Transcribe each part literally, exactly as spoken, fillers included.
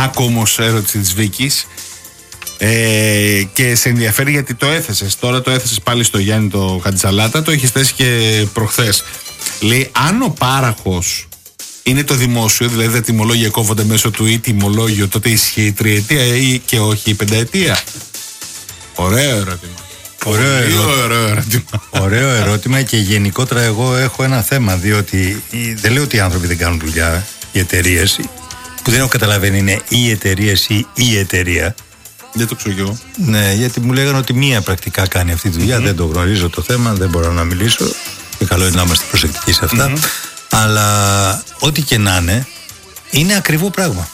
Άκου όμως ερώτηση της Βίκης. Ε, και σε ενδιαφέρει γιατί το έθεσες. Τώρα το έθεσες πάλι στο Γιάννη το Χατζησαλάτα. Το έχεις θέσει και προχθές. Λέει, αν ο πάραχος είναι το δημόσιο, δηλαδή τα τιμολόγια κόβονται μέσω του ή τιμολόγιο, τότε ισχύει η τριετία ή και όχι η πενταετία? Ωραίο ερώτημα. Ωραίο ερώτημα. Ωραίο ερώτημα. Ωραίο ερώτημα. Και γενικότερα εγώ έχω ένα θέμα, διότι δεν λέω ότι οι άνθρωποι δεν κάνουν δουλειά, οι εταιρείες, που δεν έχω καταλαβαίνει είναι οι εταιρείες ή η εταιρεία. Δεν το ξέρω εγώ. Ναι, γιατί μου λέγανε ότι μία πρακτικά κάνει αυτή τη δουλειά. Mm-hmm. Δεν το γνωρίζω το θέμα, δεν μπορώ να μιλήσω. Και καλό είναι να είμαστε προσεκτικοί σε αυτά. Mm-hmm. Αλλά ό,τι και να είναι, είναι ακριβό πράγμα.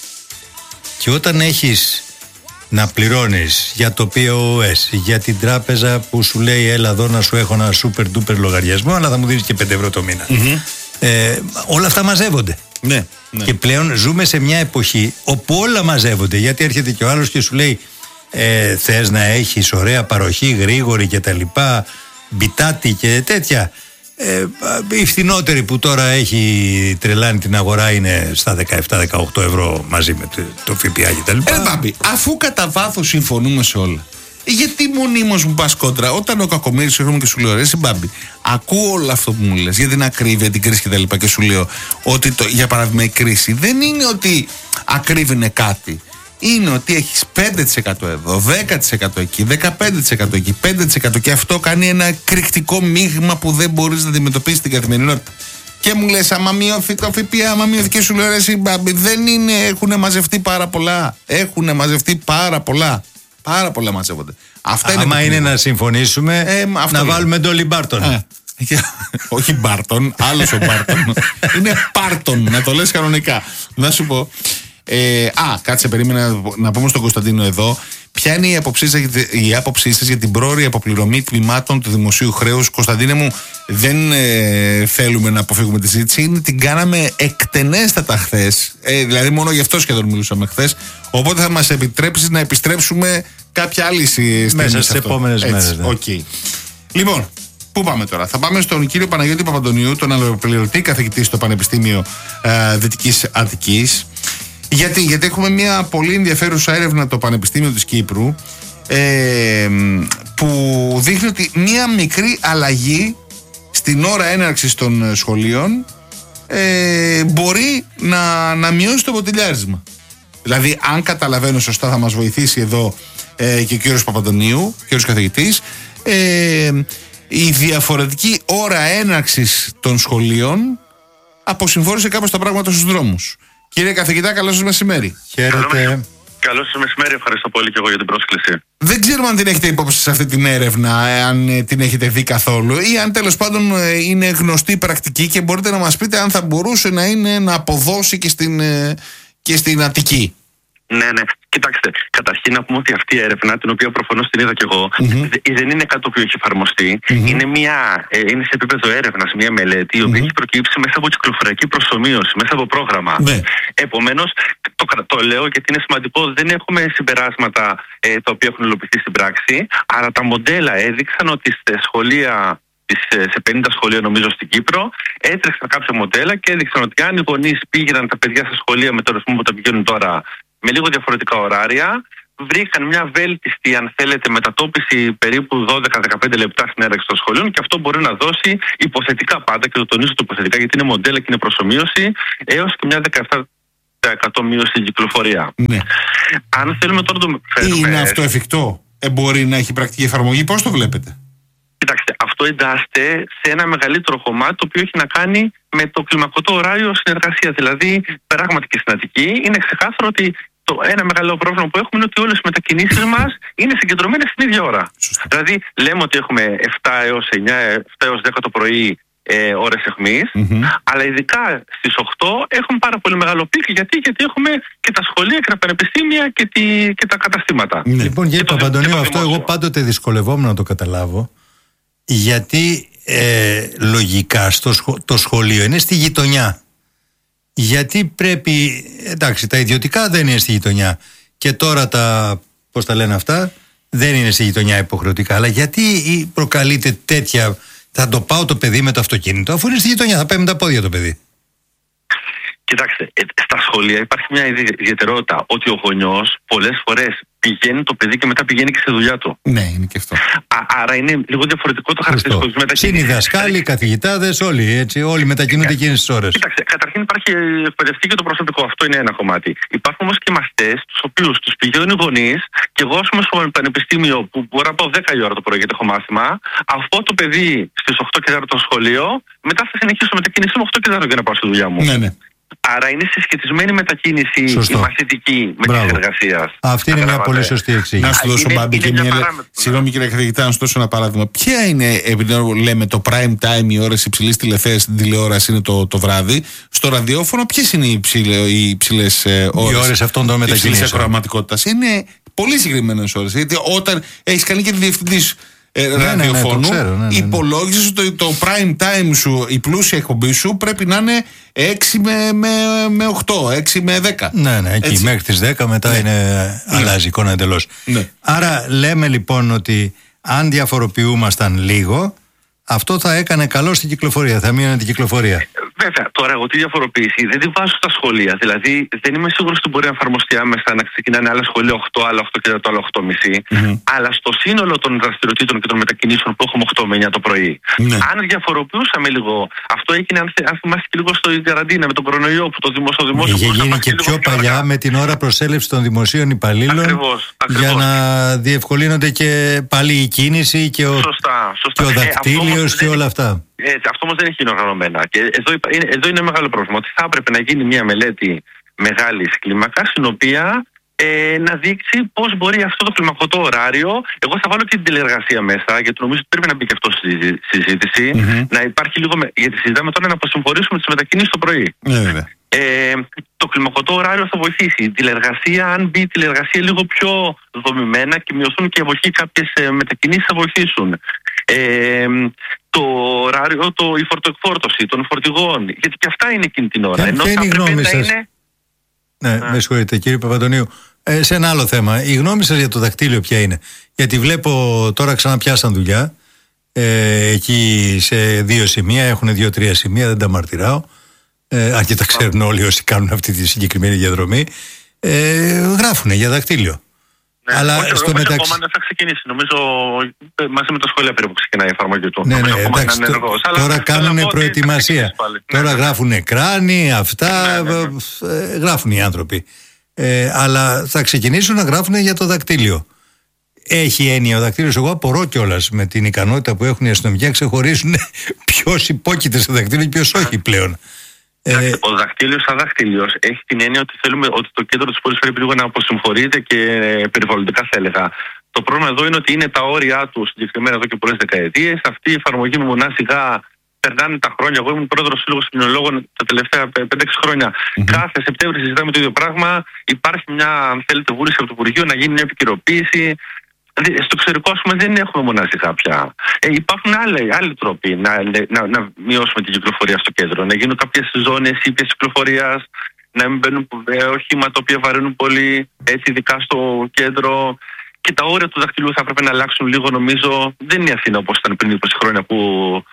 Και όταν έχεις να πληρώνεις για το πι ο ες, για την τράπεζα που σου λέει έλα εδώ να σου έχω ένα super duper λογαριασμό, αλλά θα μου δίνεις και πέντε ευρώ το μήνα. Mm-hmm. Ε, όλα αυτά μαζεύονται. Ναι, ναι. Και πλέον ζούμε σε μια εποχή όπου όλα μαζεύονται. Γιατί έρχεται και ο άλλος και σου λέει ε, θες να έχεις ωραία παροχή, γρήγορη και τα λοιπά, μπιτάτι και τέτοια. Ε, η φθηνότερη που τώρα έχει τρελάνει την αγορά είναι στα δεκαεπτά δεκαοκτώ ευρώ μαζί με το, το ΦΠΑ και τα λοιπά. Ε, μπάμπη, αφού κατά βάθος συμφωνούμε σε όλα, γιατί μονίμως μου πας κόντρα όταν ο Κακομοίρης έρχομαι και σου λέω ρε Συμπάμπη, ακούω όλο αυτό που μου λες για την ακρίβεια, την κρίση και τα λοιπά, και σου λέω ότι το, για παράδειγμα η κρίση δεν είναι ότι ακρίβεινε κάτι. Είναι ότι έχεις πέντε τοις εκατό εδώ, δέκα τοις εκατό εκεί, δεκαπέντε τοις εκατό εκεί, πέντε τοις εκατό, και αυτό κάνει ένα εκρηκτικό μείγμα που δεν μπορείς να αντιμετωπίσεις την καθημερινότητα. Και μου λες, άμα μειώθει το ΦΠΑ, άμα μειώθει, και σου λέω ρε Συμπάμπη, δεν είναι, έχουν μαζευτεί πάρα πολλά. Έχουν μαζευτεί πάρα πολλά. Πάρα πολλά μαζεύονται. Αυτά είναι. Άμα είναι να συμφωνήσουμε, ε, να βάλουμε Ντόλι Μπάρτον. Ε, όχι Μπάρτον, άλλος ο Μπάρτον. Είναι Πάρτον, να το λες κανονικά. Να σου πω. Ε, α, κάτσε, περίμενα να πούμε στον Κωνσταντίνο εδώ. Ποια είναι η άποψή σας, η άποψή σας για την πρόωρη αποπληρωμή τμήματων του δημοσίου χρέους? Κωνσταντίνε μου, δεν ε, θέλουμε να αποφύγουμε τη συζήτηση. Την κάναμε εκτενέστατα χθες. Ε, δηλαδή, μόνο γι' αυτό σχεδόν μιλούσαμε χθες. Οπότε θα μας επιτρέψει να επιστρέψουμε κάποια άλλη στιγμή. Μέσα στις επόμενες μέρες. Ναι. Okay. Λοιπόν, πού πάμε τώρα? Θα πάμε στον κύριο Παναγιώτη Παπαντονίου, τον αναπληρωτή καθηγητή στο Πανεπιστήμιο ε, Δυτικής Αττικής. Γιατί, γιατί έχουμε μια πολύ ενδιαφέρουσα έρευνα το Πανεπιστήμιο της Κύπρου, ε, που δείχνει ότι μια μικρή αλλαγή στην ώρα έναρξης των σχολείων ε, μπορεί να, να μειώσει το ποτηλιάρισμα. Δηλαδή, αν καταλαβαίνω σωστά, θα μας βοηθήσει εδώ ε, και ο κύριος Παπαντονίου, κύριος καθηγητής, ε, η διαφορετική ώρα έναρξης των σχολείων αποσυμφόρησε κάπως τα πράγματα στους δρόμους. Κύριε καθηγητά, καλώς σας μεσημέρι. Χαίρετε. Καλώς σας μεσημέρι, ευχαριστώ πολύ και εγώ για την πρόσκληση. Δεν ξέρουμε αν την έχετε υπόψη σε αυτή την έρευνα, αν την έχετε δει καθόλου, ή αν τέλος πάντων είναι γνωστή πρακτική και μπορείτε να μας πείτε αν θα μπορούσε να είναι να αποδώσει και στην, και στην Αττική. Ναι, ναι. Κοιτάξτε, καταρχήν να πούμε ότι αυτή η έρευνα, την οποία προφανώς την είδα κι εγώ, mm-hmm. δεν είναι κάτι το οποίο έχει εφαρμοστεί. Mm-hmm. Είναι, μια, ε, είναι σε επίπεδο έρευνας μια μελέτη, η οποία mm-hmm. έχει προκύψει μέσα από κυκλοφοριακή προσομοίωση, μέσα από πρόγραμμα. Mm-hmm. Επομένως, το, το λέω γιατί είναι σημαντικό, δεν έχουμε συμπεράσματα ε, τα οποία έχουν υλοποιηθεί στην πράξη, αλλά τα μοντέλα έδειξαν ότι στα σχολεία, σε πενήντα σχολεία νομίζω στην Κύπρο, έτρεξαν κάποια μοντέλα και έδειξαν ότι αν οι γονείς πήγαιναν τα παιδιά στα σχολεία με τον ρυθμό που τα πηγαίνουν τώρα, με λίγο διαφορετικά ωράρια, βρήκαν μια βέλτιστη, αν θέλετε, μετατόπιση περίπου δώδεκα με δεκαπέντε λεπτά στην έναρξη των σχολείων, και αυτό μπορεί να δώσει υποθετικά πάντα, και το τονίζω το υποθετικά γιατί είναι μοντέλα και είναι προσομοίωση, έως και μια δεκαεπτά τοις εκατό μείωση στην κυκλοφορία. Ναι. Αν θέλουμε τώρα να το φέρουμε. Είναι αυτό εφικτό? Ε, μπορεί να έχει πρακτική εφαρμογή? Πώς το βλέπετε? Κοιτάξτε, αυτό εντάσσεται σε ένα μεγαλύτερο κομμάτι το οποίο έχει να κάνει με το κλιμακωτό ωράριο συνεργασία. Δηλαδή, πράγματι και στην Αττική είναι ξεκάθαρο ότι το ένα μεγάλο πρόβλημα που έχουμε είναι ότι όλες οι μετακινήσεις μας είναι συγκεντρωμένες την ίδια ώρα. Σωστά. Δηλαδή, λέμε ότι έχουμε επτά έως εννιά, επτά έως δέκα το πρωί ε, ώρες αιχμής, mm-hmm. αλλά ειδικά στις οκτώ έχουμε πάρα πολύ μεγάλο πικ. Γιατί, γιατί έχουμε και τα σχολεία και τα πανεπιστήμια και, τη, και τα καταστήματα. Ναι. Λοιπόν, κύριε Παπαντονίου, αυτό εγώ πάντοτε δυσκολευόμουν να το καταλάβω. Γιατί ε, λογικά στο σχο, το σχολείο είναι στη γειτονιά. Γιατί πρέπει, εντάξει, τα ιδιωτικά δεν είναι στη γειτονιά και τώρα τα, πώς τα λένε αυτά, δεν είναι στη γειτονιά υποχρεωτικά. Αλλά γιατί προκαλείται τέτοια, θα το πάω το παιδί με το αυτοκίνητο, αφού είναι στη γειτονιά, θα πάει με τα πόδια το παιδί? Κοιτάξτε, ε, στα σχολεία υπάρχει μια ιδιαιτερότητα ότι ο γονιός πολλές φορές πηγαίνει το παιδί και μετά πηγαίνει και στη δουλειά του. Ναι, είναι και αυτό. Α, άρα είναι λίγο διαφορετικό το χαρακτηριστικό της μετακίνησης. Είναι οι δασκάλοι, οι καθηγητάδες, όλοι έτσι, όλοι μετακινούνται εκείνες τις ώρες. Κοιτάξτε, καταρχήν υπάρχει εκπαιδευτική και το προσωπικό, αυτό είναι ένα κομμάτι. Υπάρχουν όμως και μαθητές, τους οποίους τους πηγαίνουν οι γονείς, και εγώ, ας πούμε, στο πανεπιστήμιο που μπορώ να πάω δέκα η ώρα το πρωί γιατί έχω μάθημα, αφού το παιδί στις οκτώ και τέσσερα το σχολείο, μετά θα συνεχίσω μετακίνησή μου οκτώ και τέσσερα για να πάω στη δουλειά μου. Ναι, ναι. Άρα είναι συσχετισμένη μετακίνηση Σωστό. η μαθητική με Μπράβο. τη εργασία. Αυτή είναι μια πολύ σωστή εξήγηση. Να σου δώσω, Είναι- Μπάμπη, είναι και μια μια. παράμετρο. Συγγνώμη, κύριε καθηγητά, να σου δώσω ένα παράδειγμα. Ποια είναι, επειδή λέμε το prime time, οι ώρες υψηλής τηλεθέασης στην τηλεόραση είναι το, το βράδυ, στο ραδιόφωνο, ποιες είναι οι, ψηλε, οι υψηλές ε, ώρες, Οι ώρες αυτών των μετακινήσεων. υψηλής ακροαματικότητας? Είναι πολύ συγκεκριμένες ώρες. Γιατί όταν έχεις κάνει και τη διευθυντής ε, ναι, ραδιοφώνου, ναι, το ξέρω, ναι, ναι, ναι. υπολόγισες ότι το, το prime time σου, η πλούσια εκπομπή σου, πρέπει να είναι έξι με, με, με οκτώ, έξι με δέκα. Ναι, ναι, εκεί Έτσι. μέχρι τις δέκα μετά Ναι. είναι, αλλάζει η εικόνα εντελώς. Ναι. Άρα λέμε λοιπόν ότι αν διαφοροποιούμασταν λίγο, αυτό θα έκανε καλό στην κυκλοφορία, θα μείωνε την κυκλοφορία. Βέβαια, τώρα εγώ τη διαφοροποίηση δεν τη βάζω στα σχολεία. Δηλαδή δεν είμαι σίγουρος ότι μπορεί να εφαρμοστεί άμεσα να ξεκινάνε άλλα σχολεία οκτώ, άλλα οκτώ και το άλλο οκτώ και μισή. Mm-hmm. Αλλά στο σύνολο των δραστηριοτήτων και των μετακινήσεων που έχουμε οκτώ με εννιά το πρωί. Ναι. Αν διαφοροποιούσαμε λίγο, αυτό έγινε, αν, θε, αν θυμάστε και λίγο στο καραντίνα με τον κορονοϊό που το δημόσιο δημόσιο. Είχε γίνει και λίγο πιο παλιά αργά. με την ώρα προσέλευση των δημοσίων υπαλλήλων. Ακριβώς, ακριβώς. Για να διευκολύνονται και πάλι η κίνηση και ο, Σωστά, σωστά. και ο Ε, δακτύλιος αυτό και δεν- όλα αυτά. Έτσι, αυτό όμως δεν έχει γίνει οργανωμένα. Και εδώ, υπα- είναι, εδώ είναι ένα μεγάλο πρόβλημα. Ότι θα έπρεπε να γίνει μια μελέτη μεγάλης κλίμακας, στην οποία ε, να δείξει πώς μπορεί αυτό το κλιμακωτό ωράριο. Εγώ θα βάλω και την τηλεεργασία μέσα, γιατί νομίζω ότι πρέπει να μπει και αυτό στη συζή- συζήτηση. Mm-hmm. Να υπάρχει λίγο. Με, γιατί συζητάμε τώρα να αποσυμφορήσουμε τις μετακινήσεις το πρωί. Ναι, βέβαια. Ε, το κλιμακωτό ωράριο θα βοηθήσει. Η τηλεεργασία, αν μπει η τηλεεργασία λίγο πιο δομημένα και μειωθούν και από εκεί κάποιες ε, μετακινήσεις, θα βοηθήσουν. Ε, το ωράριο, το, η φορτοεκφόρτωση των φορτηγών, γιατί και αυτά είναι εκείνη την ώρα. Και Ενώ ποια θα είναι η πρέπει γνώμη να σας? είναι. Ναι, Α. με συγχωρείτε κύριε Παπαντονίου. Ε, σε ένα άλλο θέμα, η γνώμη σας για το δακτύλιο ποια είναι? Γιατί βλέπω τώρα ξαναπιάσαν δουλειά ε, εκεί σε δύο σημεία, έχουν δύο-τρία σημεία, δεν τα μαρτυράω. Ε, αν και τα ξέρουν όλοι όσοι κάνουν αυτή τη συγκεκριμένη διαδρομή. Ε, γράφουνε για δακτύλιο. Ναι, Αλλά όχι, στο όχι, μεταξύ. ακόμα δεν θα ξεκινήσει. Νομίζω ε, μαζί με τα σχολεία περίπου ξεκινάει η εφαρμογή του. Ναι, ναι, Νομίζω ακόμα εντάξει, είναι τω- ενεργός. Αλλά τώρα θέλω να κάνουν πω ότι θα προετοιμασία. ξεκινήσει πάλι. Τώρα Ναι, ναι, ναι. γράφουν κράνη, αυτά. Ναι, ναι, ε, γράφουν οι άνθρωποι. Ε, αλλά θα ξεκινήσουν να γράφουν για το δακτύλιο. Έχει έννοια ο δακτύλιος? Εγώ απορώ κιόλας με την ικανότητα που έχουν οι αστυνομικοί να ξεχωρίσουν ποιος υπόκειται σε δακτύλιο και ποιος όχι πλέον. Ε, Ο δακτύλιος σαν δακτύλιος έχει την έννοια ότι θέλουμε ότι το κέντρο της πόλης πρέπει λίγο να αποσυμφορείται και ε, περιβαλλοντικά θα έλεγα. Το πρόβλημα εδώ είναι ότι είναι τα όρια του συγκεκριμένα εδώ και πολλές δεκαετίες. Αυτή η εφαρμογή με μονά σιγά περνάνε τα χρόνια. Εγώ ήμουν πρόεδρος σύλλογος κοινωνολόγων τα τελευταία πέντε έξι χρόνια. Mm-hmm. Κάθε Σεπτέμβρη συζητάμε το ίδιο πράγμα. Υπάρχει μια, αν θέλετε, βούληση από το Υπουργείο να γίνει μια επικαιροποίηση. Στο εξωτερικό, ας πούμε, δεν έχουμε μονάζιχα πια. Ε, υπάρχουν άλλοι, άλλοι τρόποι να, να, να μειώσουμε την κυκλοφορία στο κέντρο. Να γίνουν κάποιες ζώνες ήπιας κυκλοφορίας, να μην μπαίνουν ε, οχήματα τα οποία βαρύνουν πολύ, έτσι, ειδικά στο κέντρο. Και τα όρια του δαχτυλού θα έπρεπε να αλλάξουν λίγο, νομίζω. Δεν είναι η Αθήνα όπως ήταν πριν είκοσι χρόνια που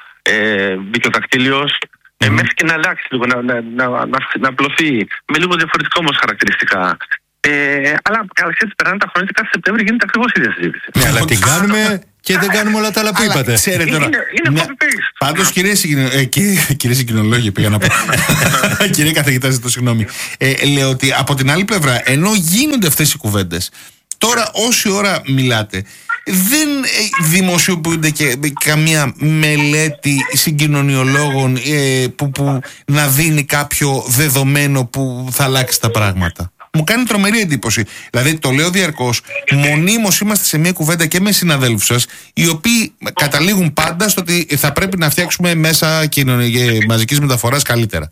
ε, μπήκε ο δακτύλιος. Mm-hmm. Ε, μέχρι και να αλλάξει λίγο, να, να, να, να, να απλωθεί. Με λίγο διαφορετικά όμως χαρακτηριστικά. Ε, αλλά ξέρετε, περνάνε τα χρόνια και κάθε Σεπτέμβρη γίνεται ακριβώς η ίδια συζήτηση. ναι, αλλά την κάνουμε και δεν κάνουμε όλα τα άλλα που Αλλά είπατε. ξέρετε τώρα. Είναι, είναι μια- copy-paste. Πάντως, κυρίε συγκοινο- ε, κύριε- κύριε συγκοινωνολόγοι, πήγα να πω. Κύριε καθηγητά, ζητώ συγγνώμη. Ε, λέω ότι από την άλλη πλευρά, ενώ γίνονται αυτές οι κουβέντες, τώρα όση ώρα μιλάτε, δεν ε, δημοσιοποιούνται και καμία μελέτη συγκοινωνιολόγων ε, που, που να δίνει κάποιο δεδομένο που θα αλλάξει τα πράγματα. Μου κάνει τρομερή εντύπωση. Δηλαδή, το λέω διαρκώς, μονίμως είμαστε σε μια κουβέντα και με συναδέλφους σας, οι οποίοι καταλήγουν πάντα στο ότι θα πρέπει να φτιάξουμε μέσα κοινωνικής μαζικής μεταφοράς καλύτερα.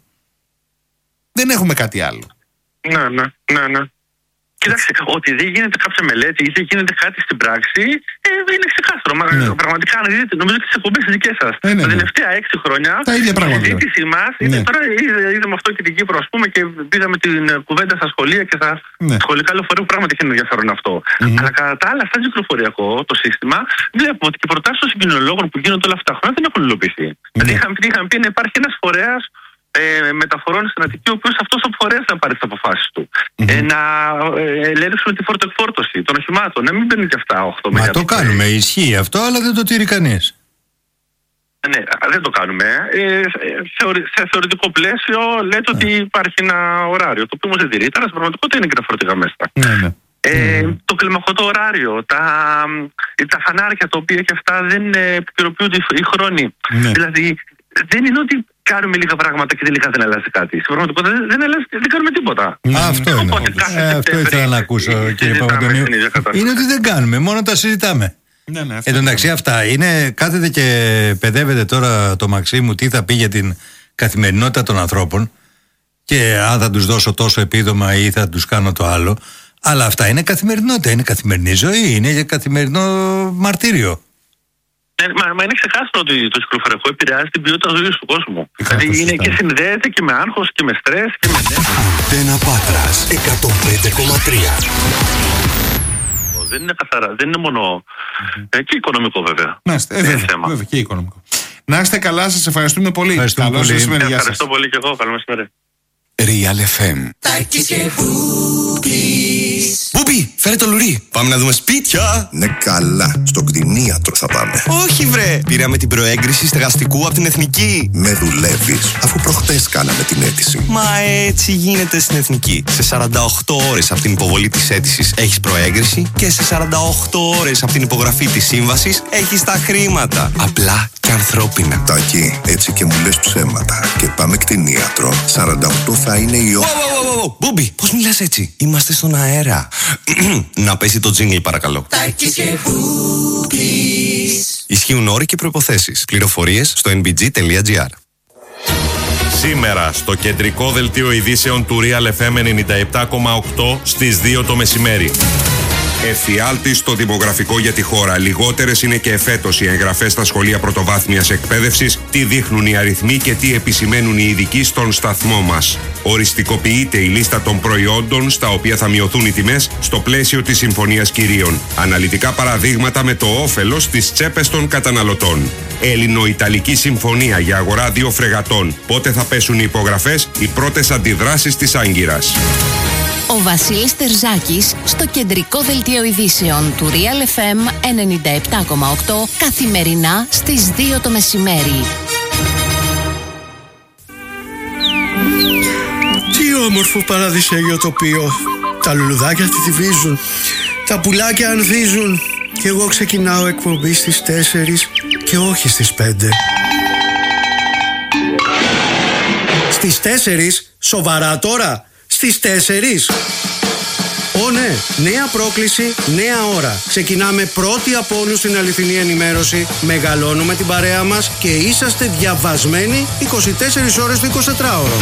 Δεν έχουμε κάτι άλλο. Ναι, ναι, ναι, ναι. Κοιτάξτε, ότι δεν γίνεται κάποια μελέτη ή δεν γίνεται κάτι στην πράξη, ε, είναι ξεκάθαρο. Μα, Ναι. Πραγματικά, αν δείτε, νομίζω και τις εκπομπές τις δικές σας. Ε, ναι, Τα ναι. τελευταία έξι χρόνια, Τα ίδια πράγματα, η συζήτησή μας, Ναι. είναι, τώρα είδε- είδαμε αυτό και την Κύπρο, ας πούμε, και πήγαμε την ε, κουβέντα στα σχολεία και στα Ναι. σχολικά λεωφορεία που πράγματι έχει ενδιαφέρον αυτό. Μμμ. Αλλά κατά τα άλλα, σαν κυκλοφοριακό το σύστημα, βλέπουμε ότι και οι προτάσεις των συγκοινωνιολόγων που γίνονται όλα αυτά τα χρόνια δεν έχουν υλοποιηθεί. Δηλαδή, είχαμε, είχαμε πει να υπάρχει ένας φορέας ε, μεταφορών στην Αττική, ο οποίος αυτός ο φορέας να πάρει τις αποφάσεις του. Mm-hmm. Ε, να ε, ελέγξουν τη φορτοεκφόρτωση των οχημάτων, να μην μπαίνουν και αυτά οκτώ Μα το κάνουμε, ισχύει αυτό, αλλά δεν το τηρεί κανείς. Ναι, δεν το κάνουμε. Ε, σε θεωρητικό πλαίσιο λέτε ότι υπάρχει ένα ωράριο, το οποίο όμως δεν τηρείται, αλλά στην πραγματικότητα είναι και τα φορτηγά μέσα. Ναι, ναι. Ε, mm. Το κλιμακωτό ωράριο, τα, τα φανάρια τα οποία και αυτά δεν επικαιροποιούνται οι χρόνοι. Mm. Δηλαδή, δεν είναι ότι κάνουμε λίγα πράγματα και τελικά δεν αλλάζει κάτι. Στην πραγματικότητα δεν, δεν, αλλάζει, δεν κάνουμε τίποτα. Mm. Αυτό είναι. Οπότε, ε, αυτό ήθελα να ακούσω, κύριε Παπαντονίου. Είναι ότι δεν κάνουμε, μόνο τα συζητάμε. Ναι, ναι, Εν τω μεταξύ, αυτά είναι. Κάθεται και παιδεύεται τώρα το Μαξίμου τι θα πει για την καθημερινότητα των ανθρώπων και αν θα τους δώσω τόσο επίδομα ή θα τους κάνω το άλλο. Αλλά αυτά είναι καθημερινότητα, είναι καθημερινή ζωή, είναι για καθημερινό μαρτύριο. Ναι, μα, μα είναι ξεκάθαρο ότι το κυκλοφοριακό επηρεάζει την ποιότητα ζωής του κόσμου. Δηλαδή είναι και συνδέεται και με άγχος και με στρες και με νεύρα. Αντένα Πάτρας εκατόν πέντε κόμμα τρία. Δεν είναι καθαρά, δεν είναι μόνο mm-hmm. ε, και οικονομικό βέβαια. Να είστε, ε, βέβαια, θέμα. βέβαια και οικονομικό. Να είστε καλά, σας ευχαριστούμε πολύ. Ευχαριστούμε Καλό πολύ. σας μεσημέρι. Ευχαριστώ πολύ και εγώ, καλό μεσημέρι. Real εφ εμ. Μπούπι, φέρε το λουρί. Πάμε να δούμε σπίτια. Ναι, καλά. Στον κτηνίατρο θα πάμε. Όχι, βρε. Πήραμε την προέγκριση στεγαστικού από την Εθνική. Με δουλεύεις, αφού προχτές κάναμε την αίτηση. Μα έτσι γίνεται στην Εθνική. Σε σαράντα οκτώ ώρες από την υποβολή της αίτησης έχεις προέγκριση και σε σαράντα οκτώ ώρες από την υπογραφή της σύμβασης έχεις τα χρήματα. Απλά και ανθρώπινα. Τάκη, έτσι και μου λες ψέματα. Και πάμε κτηνίατρο. σαράντα οκτώ θα είναι η ώρα. Μπούμπι, πώς μιλάς έτσι? Είμαστε στον αέρα. Να πέσει το τζίνγκλ παρακαλώ. Ισχύουν όροι και προϋποθέσεις. Πληροφορίες στο εν μπι τζι τελεία τζι άρ. Σήμερα στο κεντρικό δελτίο ειδήσεων του Real εφ εμ ενενήντα επτά κόμμα οκτώ στις δύο το μεσημέρι. Εφιάλτης στο δημογραφικό για τη χώρα. Λιγότερες είναι και εφέτος οι εγγραφές στα σχολεία πρωτοβάθμιας εκπαίδευσης. Τι δείχνουν οι αριθμοί και τι επισημαίνουν οι ειδικοί στον σταθμό μας. Οριστικοποιείται η λίστα των προϊόντων στα οποία θα μειωθούν οι τιμές στο πλαίσιο της Συμφωνίας Κυρίων. Αναλυτικά παραδείγματα με το όφελος στις τσέπες των καταναλωτών. Έλληνο-Ιταλική συμφωνία για αγορά δύο φρεγατών. Πότε θα πέσουν οι υπογραφές, οι πρώτες αντιδράσεις της Άγκυρας. Ο Βασίλης Τερζάκης στο κεντρικό δελτίο ειδήσεων του Real εφ εμ ενενήντα επτά κόμμα οκτώ καθημερινά στις δύο το μεσημέρι. Τι όμορφο παραδεισέγιο τοπίο. Τα λουλουδάκια τιτιβίζουν, τα πουλάκια ανθίζουν και εγώ ξεκινάω εκπομπή στις τέσσερις και όχι στις πέντε. Στις τέσσερις, σοβαρά τώρα? Στις τέσσερις. Ω ναι, νέα πρόκληση, νέα ώρα. Ξεκινάμε πρώτοι από όλους στην αληθινή ενημέρωση. Μεγαλώνουμε την παρέα μας και είσαστε διαβασμένοι είκοσι τέσσερις ώρες το εικοσιτετράωρο.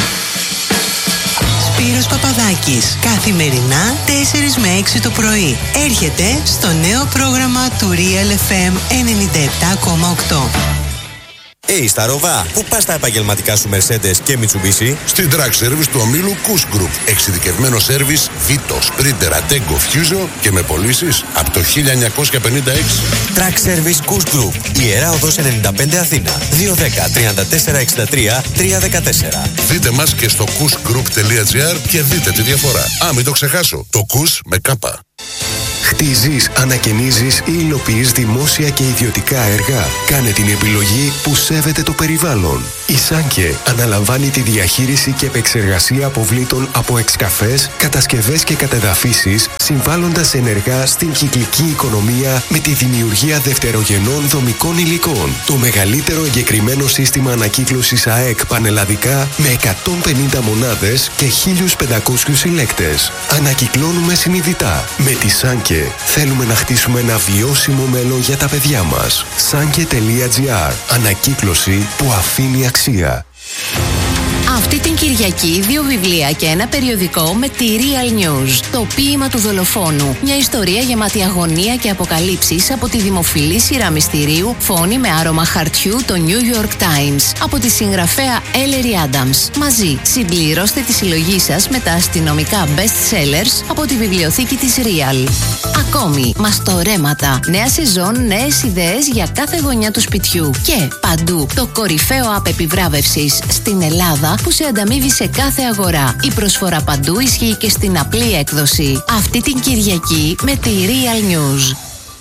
Σπύρος Παπαδάκης. Καθημερινά τέσσερις με έξι το πρωί. Έρχεται στο νέο πρόγραμμα του Real εφ εμ ενενήντα επτά κόμμα οκτώ. Hey, στα Ροβά, πού πας τα επαγγελματικά σου Mercedes και Mitsubishi? Στην Track Service του ομίλου Kuss Group. Εξειδικευμένο σέρβις Vito, Sprinter, Ateco, Fuso και με πωλήσεις από το χίλια εννιακόσια πενήντα έξι. Track Service Kuss Group. Ιερά Οδός ενενήντα πέντε Αθήνα. δύο ένα μηδέν, τρία τέσσερα έξι τρία, τρία ένα τέσσερα. Δείτε μας και στο kuss group τελεία τζι άρ και δείτε τη διαφορά. Α, μην το ξεχάσω. Το Kuss με κάπα. Χτίζεις, ανακαινίζεις ή υλοποιείς δημόσια και ιδιωτικά έργα. Κάνε την επιλογή που σέβεται το περιβάλλον. Η Σάνκε αναλαμβάνει τη διαχείριση και επεξεργασία αποβλήτων από εξκαφές, κατασκευές και κατεδαφίσεις, συμβάλλοντας ενεργά στην κυκλική οικονομία με τη δημιουργία δευτερογενών δομικών υλικών. Το μεγαλύτερο εγκεκριμένο σύστημα ανακύκλωσης ΑΕΚ πανελλαδικά με εκατόν πενήντα μονάδες και χίλιους πεντακόσιους συλλέκτες. Ανακυκλώνουμε συνειδητά. Με τη Σάνκε θέλουμε να χτίσουμε ένα βιώσιμο μέλλον για τα παιδιά μας. Σάνκε τελεία τζι άρ. Ανακύκλωση που αφήνει αξία. Αυτή την Κυριακή δύο βιβλία και ένα περιοδικό με τη Real News. Το ποίημα του δολοφόνου. Μια ιστορία γεμάτη αγωνία και αποκαλύψεις από τη δημοφιλή σειρά μυστηρίου Φόνη με άρωμα χαρτιού, το New York Times. Από τη συγγραφέα Ellery Adams. Μαζί συμπληρώστε τη συλλογή σας με τα αστυνομικά best sellers από τη βιβλιοθήκη της Real. Ακόμη, μαστορέματα. Νέα σεζόν, νέες ιδέες για κάθε γωνιά του σπιτιού. Και παντού το κορυφαίο app επιβράβευσης στην Ελλάδα που σε ανταμείβει σε κάθε αγορά. Η προσφορά παντού ισχύει και στην απλή έκδοση. Αυτή την Κυριακή με τη Real News.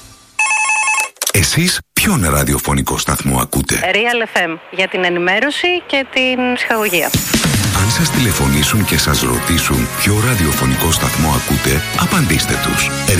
Εσείς ποιον ραδιοφωνικό σταθμό ακούτε? Real εφ εμ, για την ενημέρωση και την ψυχαγωγία. Αν σας τηλεφωνήσουν και σας ρωτήσουν ποιο ραδιοφωνικό σταθμό ακούτε, απαντήστε τους.